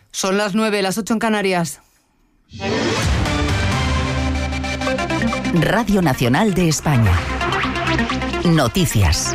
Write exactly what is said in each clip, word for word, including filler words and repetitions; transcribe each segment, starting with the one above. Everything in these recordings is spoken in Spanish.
Son las nueve, las ocho en Canarias. Radio Nacional de España. Noticias.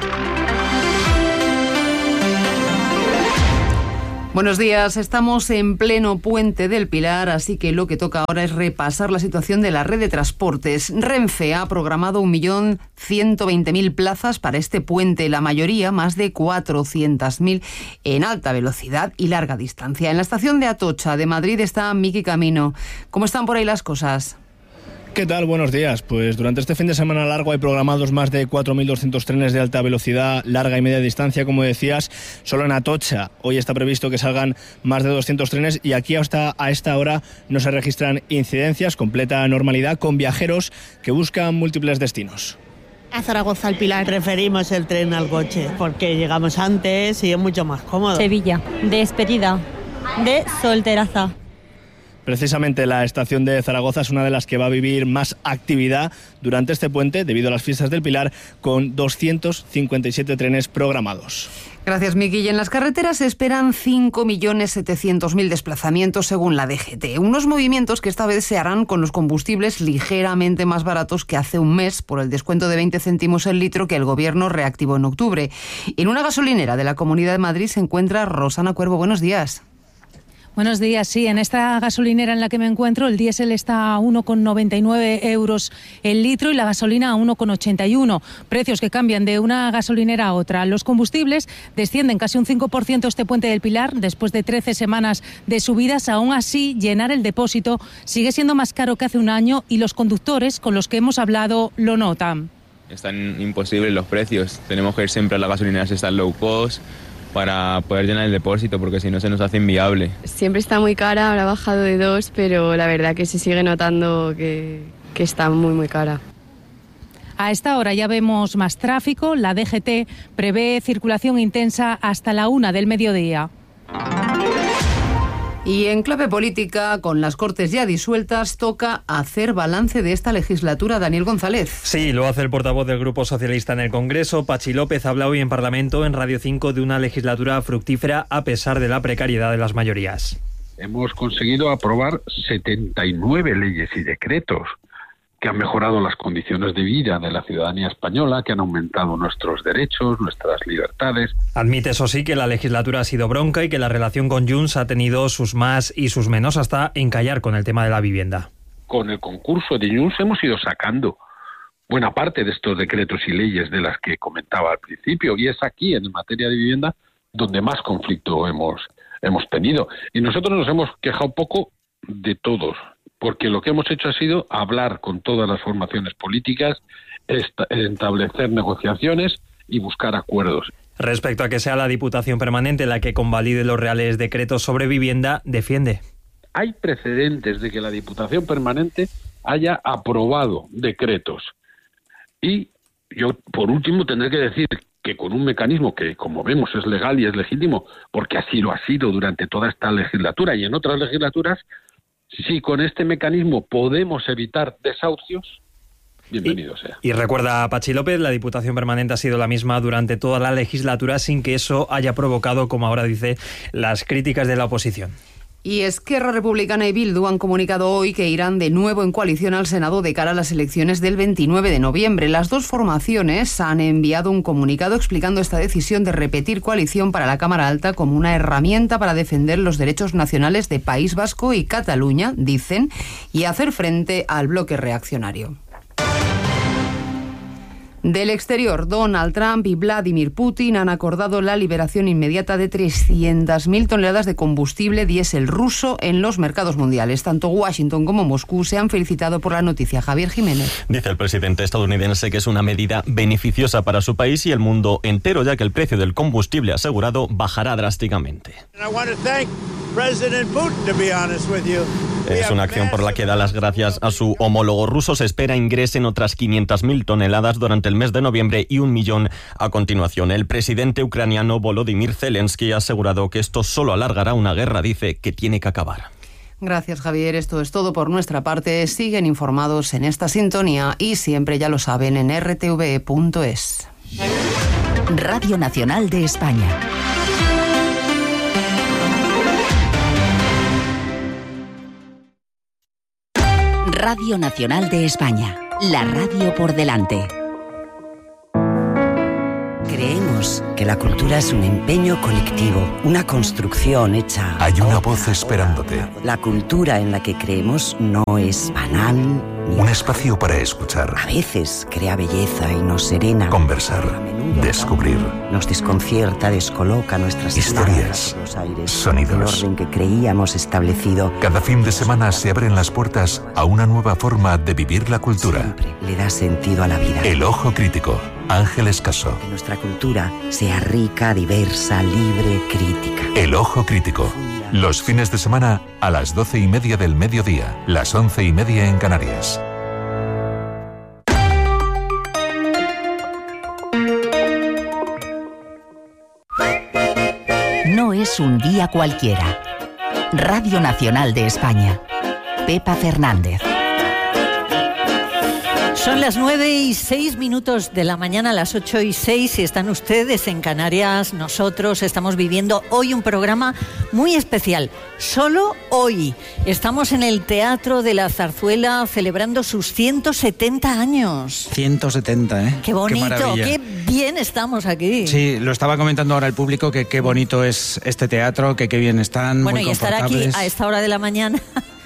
Buenos días, estamos en pleno Puente del Pilar, así que lo que toca ahora es repasar la situación de la red de transportes. Renfe ha programado un millón ciento veinte mil plazas para este puente, la mayoría, más de cuatrocientas mil, en alta velocidad y larga distancia. En la estación de Atocha de Madrid está Miki Camino. ¿Cómo están por ahí las cosas? ¿Qué tal? Buenos días. Pues durante este fin de semana largo hay programados más de cuatro mil doscientos trenes de alta velocidad, larga y media distancia, como decías. Solo en Atocha hoy está previsto que salgan más de doscientos trenes y aquí hasta a esta hora no se registran incidencias, completa normalidad, con viajeros que buscan múltiples destinos. A Zaragoza, al Pilar. Preferimos el tren al coche porque llegamos antes y es mucho más cómodo. Sevilla, de despedida, de solteraza. Precisamente la estación de Zaragoza es una de las que va a vivir más actividad durante este puente debido a las fiestas del Pilar, con doscientos cincuenta y siete trenes programados. Gracias, Miki. Y en las carreteras se esperan cinco millones setecientos mil desplazamientos según la D G T. Unos movimientos que esta vez se harán con los combustibles ligeramente más baratos que hace un mes por el descuento de veinte céntimos el litro que el Gobierno reactivó en octubre. En una gasolinera de la Comunidad de Madrid se encuentra Rosana Cuervo. Buenos días. Buenos días. Sí, en esta gasolinera en la que me encuentro el diésel está a uno con noventa y nueve euros el litro y la gasolina a uno con ochenta y uno. Precios que cambian de una gasolinera a otra. Los combustibles descienden casi un cinco por ciento este Puente del Pilar después de trece semanas de subidas. Aún así, llenar el depósito sigue siendo más caro que hace un año y los conductores con los que hemos hablado lo notan. Están imposibles los precios. Tenemos que ir siempre a las gasolineras estas low cost para poder llenar el depósito, porque si no se nos hace inviable. Siempre está muy cara, ahora ha bajado de dos, pero la verdad que se sigue notando que, que está muy, muy cara. A esta hora ya vemos más tráfico. La D G T prevé circulación intensa hasta la una del mediodía. Y en clave política, con las Cortes ya disueltas, toca hacer balance de esta legislatura. Daniel González. Sí, lo hace el portavoz del Grupo Socialista en el Congreso. Patxi López habla hoy en Parlamento, en Radio cinco, de una legislatura fructífera a pesar de la precariedad de las mayorías. Hemos conseguido aprobar setenta y nueve leyes y decretos que han mejorado las condiciones de vida de la ciudadanía española, que han aumentado nuestros derechos, nuestras libertades. Admite, eso sí, que la legislatura ha sido bronca y que la relación con Junts ha tenido sus más y sus menos, hasta encallar con el tema de la vivienda. Con el concurso de Junts hemos ido sacando buena parte de estos decretos y leyes de las que comentaba al principio, y es aquí, en materia de vivienda, donde más conflicto hemos, hemos tenido. Y nosotros nos hemos quejado poco de todos, porque lo que hemos hecho ha sido hablar con todas las formaciones políticas, establecer negociaciones y buscar acuerdos. Respecto a que sea la Diputación Permanente la que convalide los reales decretos sobre vivienda, defiende. Hay precedentes de que la Diputación Permanente haya aprobado decretos. Y yo, por último, tendré que decir que con un mecanismo que, como vemos, es legal y es legítimo, porque así lo ha sido durante toda esta legislatura y en otras legislaturas, si con este mecanismo podemos evitar desahucios, bienvenido y, sea. Y recuerda a Patxi López, la Diputación Permanente ha sido la misma durante toda la legislatura sin que eso haya provocado, como ahora dice, las críticas de la oposición. Y Esquerra Republicana y Bildu han comunicado hoy que irán de nuevo en coalición al Senado de cara a las elecciones del veintinueve de noviembre. Las dos formaciones han enviado un comunicado explicando esta decisión de repetir coalición para la Cámara Alta como una herramienta para defender los derechos nacionales de País Vasco y Cataluña, dicen, y hacer frente al bloque reaccionario. Del exterior, Donald Trump y Vladimir Putin han acordado la liberación inmediata de trescientas mil toneladas de combustible diésel ruso en los mercados mundiales. Tanto Washington como Moscú se han felicitado por la noticia. Javier Jiménez. Dice el presidente estadounidense que es una medida beneficiosa para su país y el mundo entero, ya que el precio del combustible asegurado bajará drásticamente. Es una acción por la que da las gracias a su homólogo ruso. Se espera ingresen otras quinientas mil toneladas durante el mes de noviembre y un millón a continuación. El presidente ucraniano Volodymyr Zelensky ha asegurado que esto solo alargará una guerra, dice, que tiene que acabar. Gracias, Javier. Esto es todo por nuestra parte. Siguen informados en esta sintonía y siempre, ya lo saben, en r t v punto es. Radio Nacional de España. Radio Nacional de España, la radio por delante. Creemos que la cultura es un empeño colectivo, una construcción hecha... Hay una voz esperándote. La cultura en la que creemos no es banal. Un espacio para escuchar. A veces crea belleza y nos serena. Conversar, descubrir. Nos desconcierta, descoloca nuestras historias, aires, sonidos. El orden que creíamos establecido. Cada fin de semana se abren las puertas a una nueva forma de vivir la cultura. Siempre le da sentido a la vida. El Ojo Crítico. Ángeles Caso. Que nuestra cultura sea rica, diversa, libre, crítica. El Ojo Crítico. Los fines de semana a las doce y media del mediodía, las once y media en Canarias. No es un día cualquiera. Radio Nacional de España. Pepa Fernández. Son las nueve y seis minutos de la mañana, las ocho y seis, si están ustedes en Canarias. Nosotros estamos viviendo hoy un programa muy especial. Solo hoy estamos en el Teatro de la Zarzuela celebrando sus ciento setenta años. ciento setenta, ¿eh? Qué bonito, qué, qué bien estamos aquí. Sí, lo estaba comentando ahora el público, que qué bonito es este teatro, que qué bien están, bueno, muy y estar aquí a esta hora de la mañana...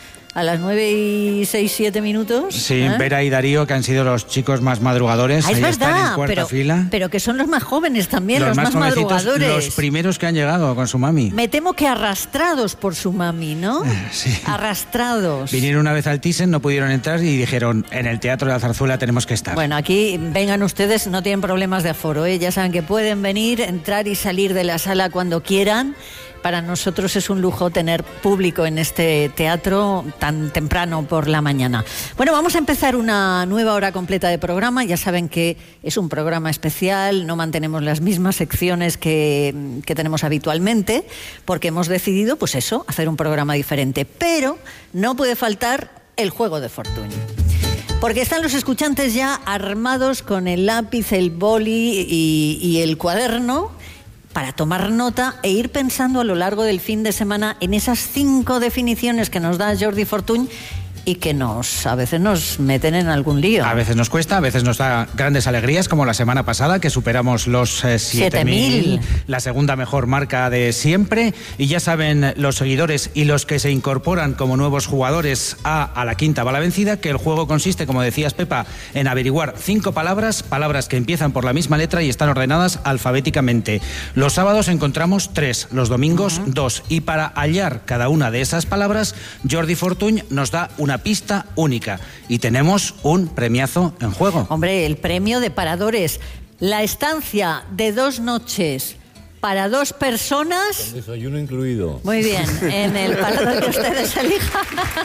A las nueve y seis, siete minutos. Sí, ¿eh? Vera y Darío, que han sido los chicos más madrugadores. Ah, es ahí verdad, están en cuarta pero, fila. pero que son los más jóvenes también, los, los más, más madrugadores. Los primeros que han llegado con su mami. Me temo que arrastrados por su mami, ¿no? Sí. Arrastrados. Vinieron una vez al Thyssen, no pudieron entrar y dijeron, en el Teatro de la Zarzuela tenemos que estar. Bueno, aquí vengan ustedes, no tienen problemas de aforo, ¿eh? Ya saben que pueden venir, entrar y salir de la sala cuando quieran. Para nosotros es un lujo tener público en este teatro tan temprano por la mañana. Bueno, vamos a empezar una nueva hora completa de programa. Ya saben que es un programa especial, no mantenemos las mismas secciones que, que tenemos habitualmente, porque hemos decidido, pues eso, hacer un programa diferente. Pero no puede faltar el juego de fortuna. Porque están los escuchantes ya armados con el lápiz, el boli y, y el cuaderno para tomar nota e ir pensando a lo largo del fin de semana en esas cinco definiciones que nos da Jordi Fortuny y que nos a veces nos meten en algún lío. A veces nos cuesta, a veces nos da grandes alegrías, como la semana pasada, que superamos los eh, siete mil, la segunda mejor marca de siempre. Y ya saben los seguidores y los que se incorporan como nuevos jugadores a, a la quinta bala vencida, que el juego consiste, como decías, Pepa, en averiguar cinco palabras, palabras que empiezan por la misma letra y están ordenadas alfabéticamente. Los sábados encontramos tres, los domingos uh-huh. dos. Y para hallar cada una de esas palabras, Jordi Fortuny nos da una pista única y tenemos un premiazo en juego. Hombre, el premio de paradores, la estancia de dos noches para dos personas. Con desayuno incluido. Muy bien, en el parador que ustedes elijan.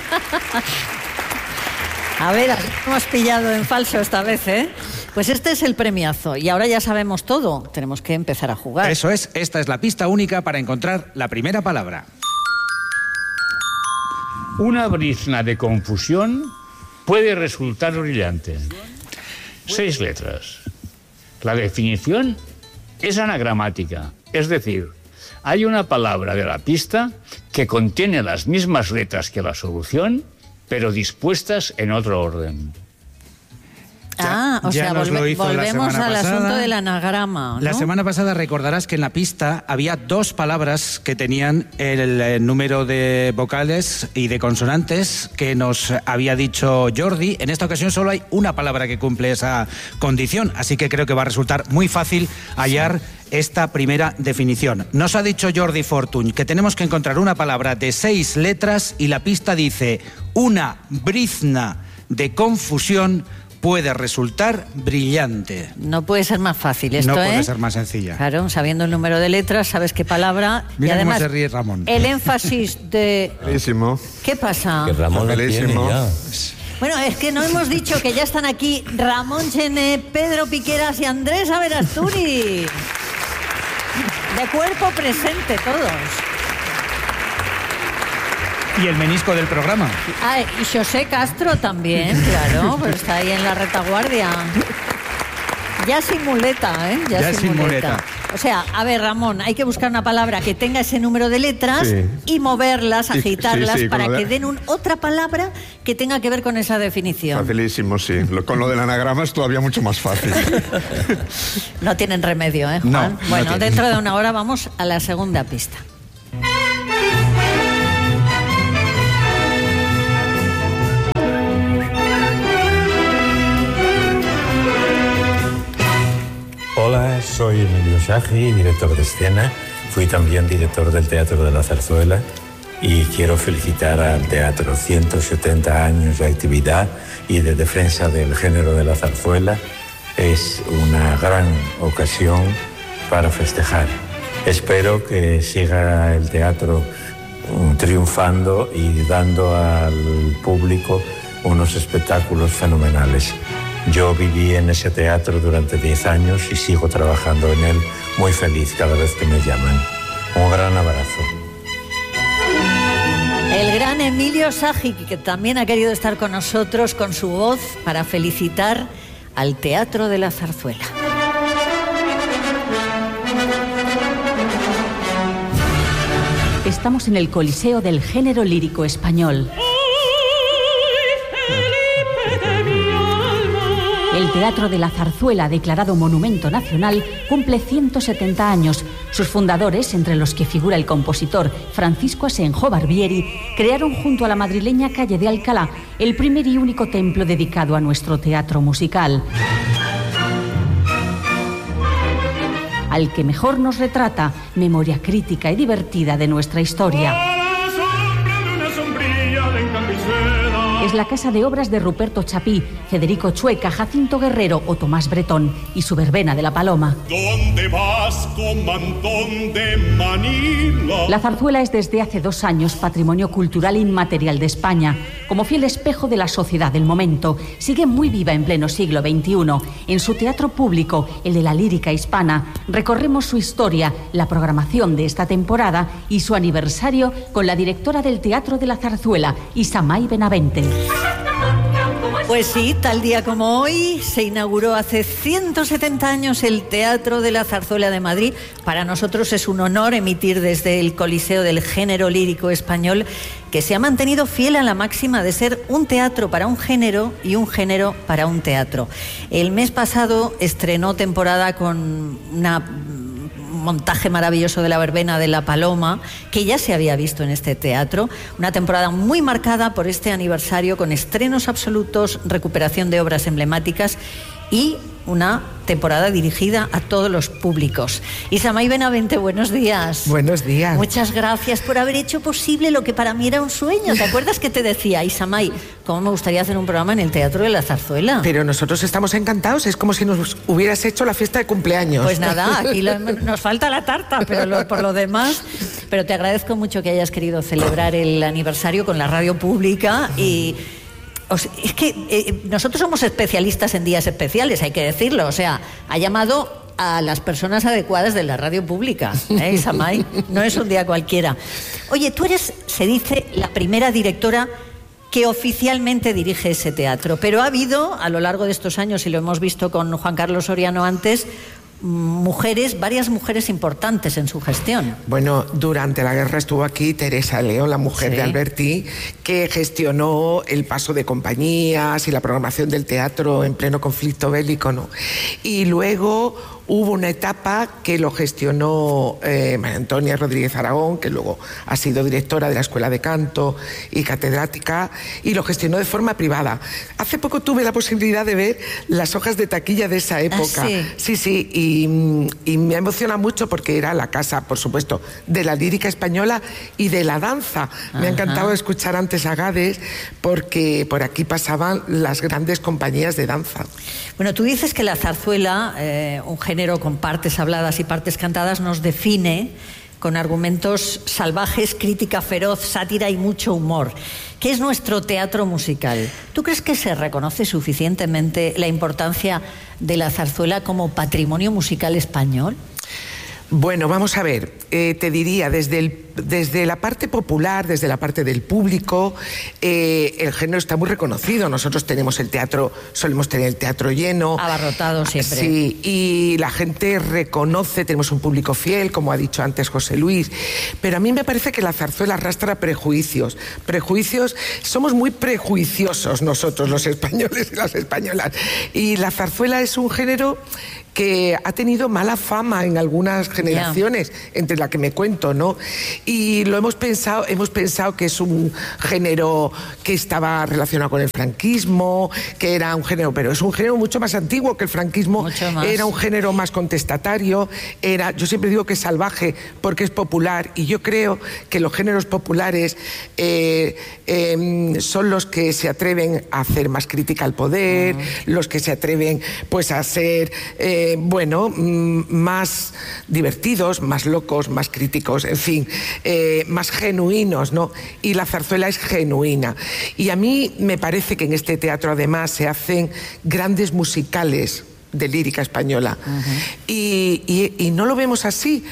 A ver, hemos pillado en falso esta vez, ¿eh? Pues este es el premiazo y ahora ya sabemos todo, tenemos que empezar a jugar. Eso es, esta es la pista única para encontrar la primera palabra. Una brizna de confusión puede resultar brillante. Seis letras. La definición es anagramática, es decir, hay una palabra de la pista que contiene las mismas letras que la solución, pero dispuestas en otro orden. Ah, o ya sea, volve volvemos al pasada. asunto del anagrama, ¿no? La semana pasada recordarás que en la pista había dos palabras que tenían el, el número de vocales y de consonantes que nos había dicho Jordi. En esta ocasión solo hay una palabra que cumple esa condición, así que creo que va a resultar muy fácil hallar sí. esta primera definición. Nos ha dicho Jordi Fortuny que tenemos que encontrar una palabra de seis letras y la pista dice: una brizna de confusión puede resultar brillante. No puede ser más fácil esto, No puede ¿eh? ser más sencilla. Claro, sabiendo el número de letras, sabes qué palabra. Mira y además, cómo se ríe Ramón. El énfasis de... Felísimo. ¿Qué pasa? Que Ramón lo tiene ya. Bueno, es que no hemos dicho que ya están aquí Ramón Chené, Pedro Piqueras y Andrés Averasturi. De cuerpo presente todos. Y el menisco del programa. Ah, y José Castro también, claro, pues está ahí en la retaguardia. Ya sin muleta, ¿eh? Ya, ya sin muleta. muleta. O sea, a ver, Ramón, hay que buscar una palabra que tenga ese número de letras sí. y moverlas, agitarlas, sí, sí, para que den un, otra palabra que tenga que ver con esa definición. Facilísimo, sí. Con lo del anagrama es todavía mucho más fácil. No tienen remedio, ¿eh, Juan? No, bueno, no dentro de una hora vamos a la segunda pista. Hola, soy Emilio Sagi, director de escena. Fui también director del Teatro de la Zarzuela y quiero felicitar al teatro. ciento setenta años de actividad y de defensa del género de la zarzuela. Es una gran ocasión para festejar. Espero que siga el teatro triunfando y dando al público unos espectáculos fenomenales. Yo viví en ese teatro durante diez años y sigo trabajando en él, muy feliz cada vez que me llaman. Un gran abrazo. El gran Emilio Sagi, que también ha querido estar con nosotros con su voz para felicitar al Teatro de la Zarzuela. Estamos en el Coliseo del Género Lírico Español. El Teatro de la Zarzuela, declarado Monumento Nacional, cumple ciento setenta años. Sus fundadores, entre los que figura el compositor Francisco Asenjo Barbieri, crearon junto a la madrileña calle de Alcalá el primer y único templo dedicado a nuestro teatro musical, al que mejor nos retrata memoria crítica y divertida de nuestra historia. Es la casa de obras de Ruperto Chapí, Federico Chueca, Jacinto Guerrero o Tomás Bretón y su verbena de la Paloma. ¿Dónde vas con mantón de Manila? La zarzuela es desde hace dos años patrimonio cultural inmaterial de España. Como fiel espejo de la sociedad del momento, sigue muy viva en pleno siglo veintiuno. En su teatro público, el de la lírica hispana, recorremos su historia, la programación de esta temporada y su aniversario con la directora del Teatro de la Zarzuela, Isamay Benavente. Pues sí, tal día como hoy se inauguró hace ciento setenta años el Teatro de la Zarzuela de Madrid. Para nosotros es un honor emitir desde el Coliseo del Género Lírico Español, que se ha mantenido fiel a la máxima de ser un teatro para un género y un género para un teatro. El mes pasado estrenó temporada con una montaje maravilloso de la verbena de la Paloma, que ya se había visto en este teatro, una temporada muy marcada por este aniversario, con estrenos absolutos, recuperación de obras emblemáticas y una temporada dirigida a todos los públicos. Isamay Benavente, buenos días. Buenos días. Muchas gracias por haber hecho posible lo que para mí era un sueño. ¿Te acuerdas que te decía, Isamay, cómo me gustaría hacer un programa en el Teatro de la Zarzuela? Pero nosotros estamos encantados, es como si nos hubieras hecho la fiesta de cumpleaños. Pues nada, aquí lo, nos falta la tarta, pero lo, por lo demás, pero te agradezco mucho que hayas querido celebrar el aniversario con la radio pública y... Es que eh, nosotros somos especialistas en días especiales, hay que decirlo. O sea, ha llamado a las personas adecuadas de la radio pública, ¿eh, Isamay? No es un día cualquiera. Oye, tú eres, se dice, la primera directora que oficialmente dirige ese teatro, pero ha habido, a lo largo de estos años, y lo hemos visto con Juan Carlos Soriano antes, mujeres, varias mujeres importantes en su gestión. Bueno, durante la guerra estuvo aquí Teresa León, la mujer sí. de Alberti, que gestionó el paso de compañías y la programación del teatro en pleno conflicto bélico, ¿no? Y luego hubo una etapa que lo gestionó eh, María Antonia Rodríguez Aragón, que luego ha sido directora de la Escuela de Canto y catedrática, y lo gestionó de forma privada. Hace poco tuve la posibilidad de ver las hojas de taquilla de esa época. ¿Ah, sí? Sí, sí, y, y me emociona mucho porque era la casa, por supuesto, de la lírica española y de la danza. Ajá. Me ha encantado escuchar antes a Gades, porque por aquí pasaban las grandes compañías de danza. Bueno, tú dices que la zarzuela, eh, un género con partes habladas y partes cantadas, nos define con argumentos salvajes, crítica feroz, sátira y mucho humor. ¿Qué es nuestro teatro musical? ¿Tú crees que se reconoce suficientemente la importancia de la zarzuela como patrimonio musical español? Bueno, vamos a ver, eh, te diría, desde, el, desde la parte popular, desde la parte del público, eh, el género está muy reconocido. Nosotros tenemos el teatro, solemos tener el teatro lleno. Abarrotado siempre. Sí, y la gente reconoce, tenemos un público fiel, como ha dicho antes José Luis, pero a mí me parece que la zarzuela arrastra prejuicios. Prejuicios, somos muy prejuiciosos nosotros, los españoles y las españolas, y la zarzuela es un género que ha tenido mala fama en algunas generaciones, yeah. entre la que me cuento, ¿no? Y lo hemos pensado, hemos pensado que es un género que estaba relacionado con el franquismo, que era un género, pero es un género mucho más antiguo que el franquismo, era un género más contestatario, era, yo siempre digo que es salvaje porque es popular, y yo creo que los géneros populares eh, eh, son los que se atreven a hacer más crítica al poder, uh-huh. los que se atreven pues a ser eh, Eh, bueno, mm, más divertidos, más locos, más críticos, en fin, eh, más genuinos, ¿no? Y la zarzuela es genuina. Y a mí me parece que en este teatro además se hacen grandes musicales de lírica española. Uh-huh. y, y, y no lo vemos así.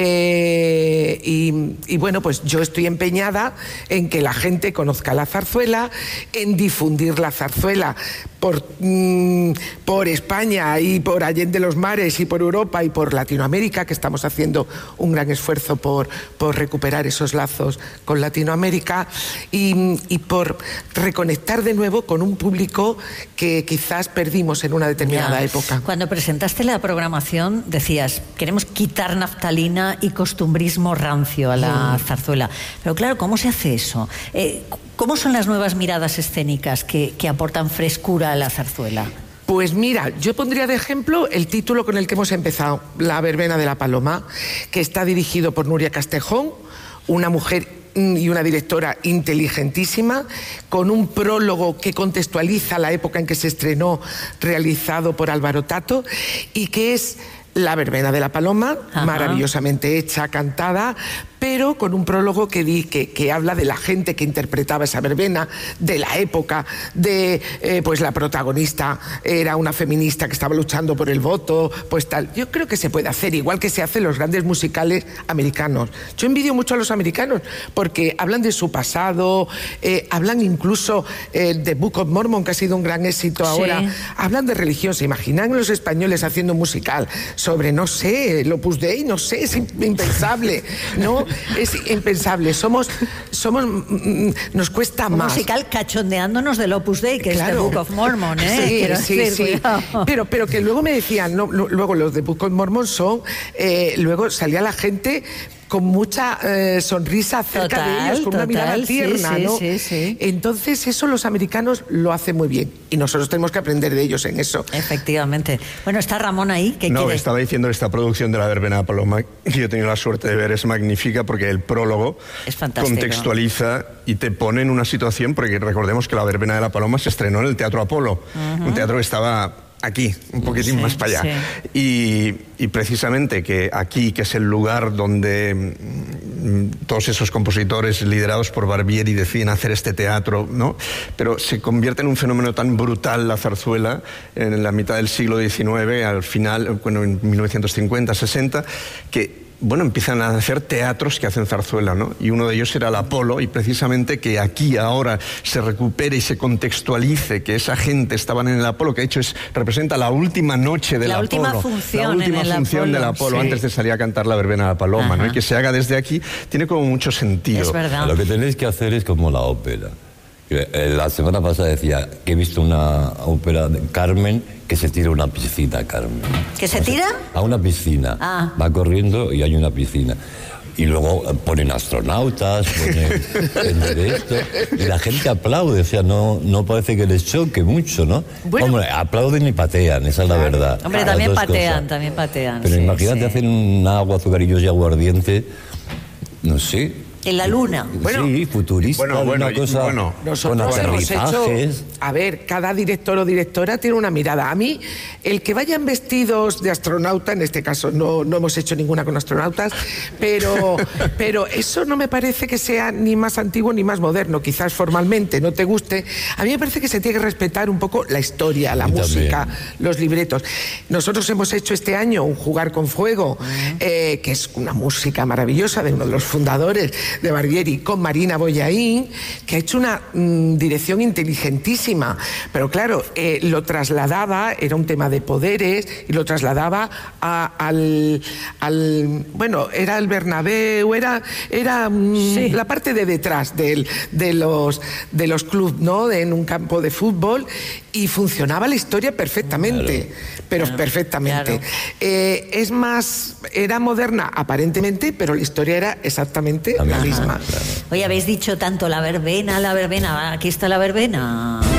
Eh, y, y bueno, pues yo estoy empeñada en que la gente conozca la zarzuela, en difundir la zarzuela por, mm, por España y por Allende los Mares y por Europa y por Latinoamérica, que estamos haciendo un gran esfuerzo por, por recuperar esos lazos con Latinoamérica y, y por reconectar de nuevo con un público que quizás perdimos en una determinada ya. época. Cuando presentaste la programación decías, queremos quitar naftalina y costumbrismo rancio a la mm. zarzuela. Pero claro, ¿cómo se hace eso? Eh, ¿Cómo son las nuevas miradas escénicas que, que aportan frescura a la zarzuela? Pues mira, yo pondría de ejemplo el título con el que hemos empezado, La verbena de la Paloma, que está dirigido por Nuria Castejón, una mujer y una directora inteligentísima, con un prólogo que contextualiza la época en que se estrenó, realizado por Álvaro Tato, y que es La verbena de la Paloma, Ajá. maravillosamente hecha, cantada, pero con un prólogo que, di, que, que habla de la gente que interpretaba esa verbena, de la época, de eh, pues la protagonista era una feminista que estaba luchando por el voto, pues tal. Yo creo que se puede hacer, igual que se hacen los grandes musicales americanos. Yo envidio mucho a los americanos, porque hablan de su pasado, eh, hablan incluso eh, de Book of Mormon, que ha sido un gran éxito sí. ahora, hablan de religión. ¿Se imaginan los españoles haciendo un musical sobre, no sé, el Opus Dei? No sé, es impensable, ¿no? Es impensable, somos, somos, nos cuesta un más. musical cachondeándonos del Opus Dei, que claro. es The Book of Mormon, ¿eh? Sí, Quiero sí, decir, sí. Pero, pero que luego me decían, no, luego los de Book of Mormon son, eh, luego salía la gente con mucha eh, sonrisa cerca total, de ellos, con total, una mirada tierna, sí, ¿no? Sí, sí. Entonces eso los americanos lo hacen muy bien y nosotros tenemos que aprender de ellos en eso. Efectivamente. Bueno, está Ramón ahí. ¿Qué no, quiere? estaba diciendo esta producción de La verbena de la Paloma, que yo he tenido la suerte de ver, es magnífica porque el prólogo es fantástico. Contextualiza y te pone en una situación, porque recordemos que La verbena de la Paloma se estrenó en el Teatro Apolo, uh-huh. un teatro que estaba aquí, un poquitín sí, más para allá. Sí. Y, y precisamente que aquí, que es el lugar donde mm, todos esos compositores liderados por Barbieri deciden hacer este teatro, ¿no? Pero se convierte en un fenómeno tan brutal la zarzuela en la mitad del siglo diecinueve, al final, bueno, en mil novecientos cincuenta, sesenta, que bueno, empiezan a hacer teatros que hacen zarzuela, ¿no? Y uno de ellos era el Apolo, y precisamente que aquí ahora se recupere y se contextualice que esa gente estaban en el Apolo, que de hecho es, representa la última noche del la Apolo. Última función la última en el función Apolo, del Apolo, sí. antes de salir a cantar La verbena de la Paloma, Ajá. ¿no? Y que se haga desde aquí, tiene como mucho sentido. Es verdad. Lo que tenéis que hacer es como la ópera. La semana pasada decía que he visto una ópera de Carmen que se tira a una piscina, Carmen. ¿Que se tira? A una piscina. Ah. Va corriendo y hay una piscina. Y luego ponen astronautas, ponen gente de esto, y la gente aplaude, o sea, no, no parece que les choque mucho, ¿no? Bueno. Hombre, aplauden y patean, esa es la verdad. Hombre, también patean, cosas. también patean. Pero sí, imagínate, sí. hacen un agua, azucarillos y aguardiente, no sé. En la luna. Bueno, sí, futurista, bueno, bueno, una cosa bueno, con aterrizajes. a ver, cada director o directora tiene una mirada. A mí, el que vayan vestidos de astronauta, en este caso no, no hemos hecho ninguna con astronautas, pero, pero eso no me parece que sea ni más antiguo ni más moderno. Quizás formalmente no te guste. A mí me parece que se tiene que respetar un poco la historia, la música, también los libretos. Nosotros hemos hecho este año un Jugar con Fuego, uh-huh. eh, que es una música maravillosa de uno de los fundadores de Barbieri, con Marina Boyaín, que ha hecho una mmm, dirección inteligentísima. Pero claro, eh, lo trasladaba, era un tema de poderes, y lo trasladaba a, al, al... Bueno, era el Bernabéu, era, era mmm, sí. la parte de detrás de, de los, de los clubes, ¿no? De, en un campo de fútbol, y funcionaba la historia perfectamente, claro. pero claro. perfectamente. Claro. Eh, es más, era moderna aparentemente, pero la historia era exactamente la misma. Claro. Hoy habéis dicho tanto la verbena, la verbena, aquí está la verbena.